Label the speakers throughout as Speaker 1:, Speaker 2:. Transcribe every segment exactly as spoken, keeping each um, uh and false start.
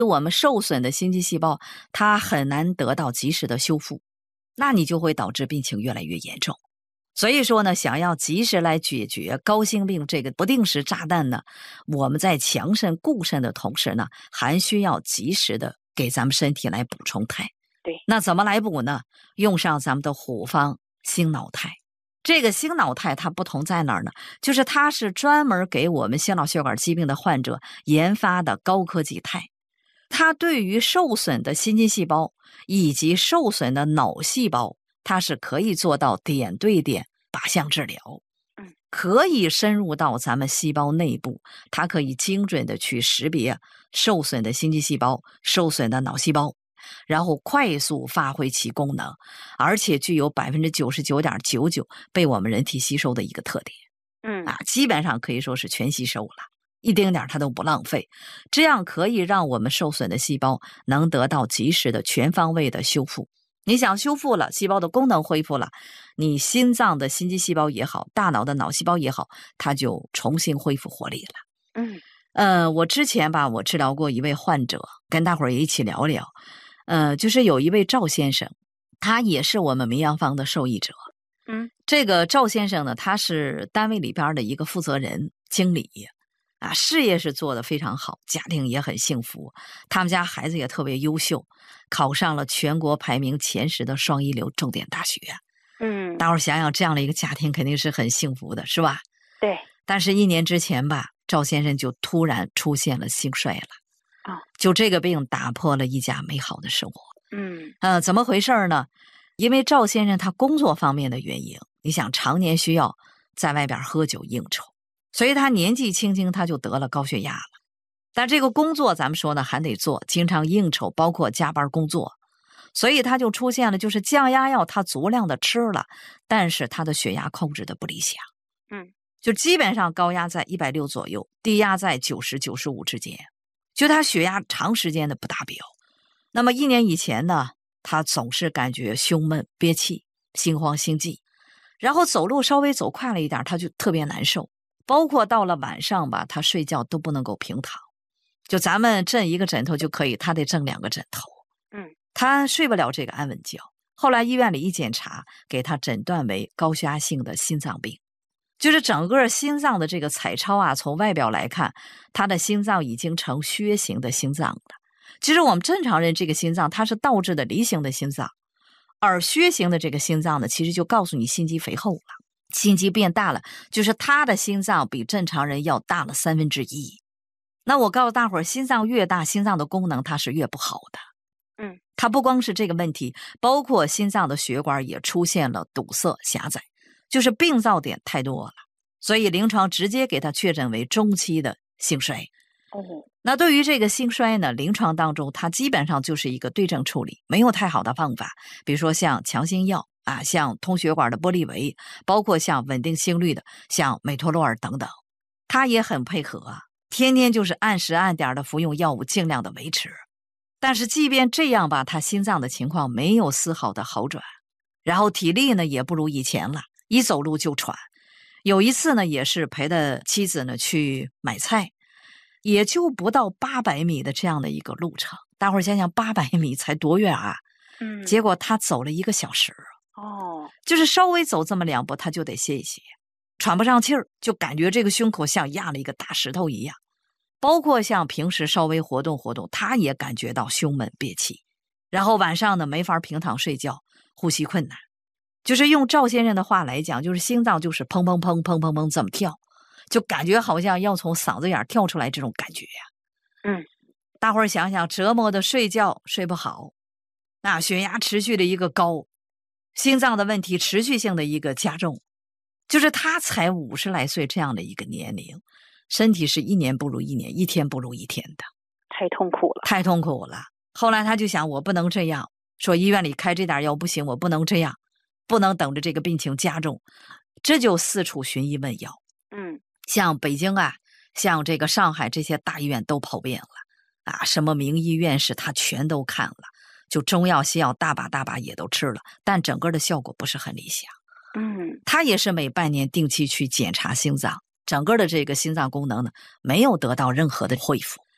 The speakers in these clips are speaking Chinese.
Speaker 1: 我们受损的心肌细胞它很难得到及时的修复，那你就会导致病情越来越严重。所以说呢，想要及时来解决高心病这个不定时炸弹呢，我们在强肾固肾的同时呢，还需要及时的给咱们身体来补充肽。
Speaker 2: 对，
Speaker 1: 那怎么来补呢？用上咱们的虎方心脑肽。这个心脑肽它不同在哪儿呢？就是它是专门给我们心脑血管疾病的患者研发的高科技肽，它对于受损的心肌细胞以及受损的脑细胞，它是可以做到点对点靶向治疗，可以深入到咱们细胞内部，它可以精准的去识别受损的心肌细胞、受损的脑细胞，然后快速发挥其功能，而且具有 百分之九十九点九九 被我们人体吸收的一个特点。
Speaker 2: 嗯
Speaker 1: 啊，基本上可以说是全吸收了，一丁点它都不浪费，这样可以让我们受损的细胞能得到及时的全方位的修复。你想修复了，细胞的功能恢复了，你心脏的心肌细胞也好，大脑的脑细胞也好，它就重新恢复活力了。
Speaker 2: 嗯，
Speaker 1: 呃，我之前吧，我治疗过一位患者，跟大伙儿也一起聊聊。呃，就是有一位赵先生，他也是我们民药方的受益者。
Speaker 2: 嗯，
Speaker 1: 这个赵先生呢，他是单位里边的一个负责人、经理啊，事业是做得非常好，家庭也很幸福，他们家孩子也特别优秀，考上了全国排名前十的双一流重点大学。
Speaker 2: 嗯，
Speaker 1: 大伙儿想想，这样的一个家庭肯定是很幸福的，是吧？
Speaker 2: 对。
Speaker 1: 但是，一年之前吧，赵先生就突然出现了心衰了。
Speaker 2: 啊，
Speaker 1: 就这个病打破了一家美好的生活。
Speaker 2: 嗯，
Speaker 1: 呃，怎么回事呢？因为赵先生他工作方面的原因，你想常年需要在外边喝酒应酬，所以他年纪轻轻他就得了高血压了。但这个工作咱们说呢还得做，经常应酬，包括加班工作，所以他就出现了就是降压药他足量的吃了，但是他的血压控制的不理想。
Speaker 2: 嗯，
Speaker 1: 就基本上高压在一百六左右，低压在九十、九十五之间。就他血压长时间的不达标，那么一年以前呢，他总是感觉胸闷、憋气、心慌、心悸，然后走路稍微走快了一点，他就特别难受。包括到了晚上吧，他睡觉都不能够平躺，就咱们枕一个枕头就可以，他得枕两个枕头。
Speaker 2: 嗯，
Speaker 1: 他睡不了这个安稳觉。后来医院里一检查，给他诊断为高血压性的心脏病。就是整个心脏的这个彩超啊，从外表来看，他的心脏已经成靴形的心脏了。其实我们正常人这个心脏它是倒置的梨形的心脏，而靴形的这个心脏呢，其实就告诉你心肌肥厚了，心肌变大了，就是他的心脏比正常人要大了三分之一。那我告诉大伙儿，心脏越大，心脏的功能它是越不好的。
Speaker 2: 嗯，
Speaker 1: 它不光是这个问题，包括心脏的血管也出现了堵塞狭窄。就是病灶点太多了，所以临床直接给他确诊为中期的心衰。
Speaker 2: 哦，
Speaker 1: 那对于这个心衰呢，临床当中它基本上就是一个对症处理，没有太好的方法，比如说像强心药啊，像通血管的玻利维，包括像稳定心率的像美托洛尔等等，他也很配合啊，天天就是按时按点的服用药物，尽量的维持。但是即便这样吧，他心脏的情况没有丝毫的好转，然后体力呢也不如以前了，一走路就喘。有一次呢，也是陪着妻子呢去买菜，也就不到八百米的这样的一个路程。大伙儿想想，八百米才多远啊？
Speaker 2: 嗯，
Speaker 1: 结果他走了一个小时。
Speaker 2: 哦，
Speaker 1: 就是稍微走这么两步，他就得歇一歇，喘不上气儿，就感觉这个胸口像压了一个大石头一样。包括像平时稍微活动活动，他也感觉到胸闷憋气，然后晚上呢没法平躺睡觉，呼吸困难。就是用赵先生的话来讲，就是心脏就是砰砰砰砰砰砰这么跳，就感觉好像要从嗓子眼跳出来这种感觉呀、
Speaker 2: 啊。嗯，
Speaker 1: 大伙儿想想，折磨的睡觉睡不好，那血压持续的一个高，心脏的问题持续性的一个加重，就是他才五十来岁这样的一个年龄，身体是一年不如一年，一天不如一天的，
Speaker 2: 太痛苦了，
Speaker 1: 太痛苦了。后来他就想，我不能这样，说医院里开这点药不行，我不能这样。不能等着这个病情加重，这就四处寻医问药。
Speaker 2: 嗯，
Speaker 1: 像北京啊，像这个上海这些大医院都跑遍了啊，什么名医院士他全都看了，就中药西药大把大把也都吃了，但整个的效果不是很理想。
Speaker 2: 嗯，
Speaker 1: 他也是每半年定期去检查心脏，整个的这个心脏功能呢没有得到任何的恢复。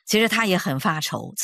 Speaker 1: 其实他也很发愁。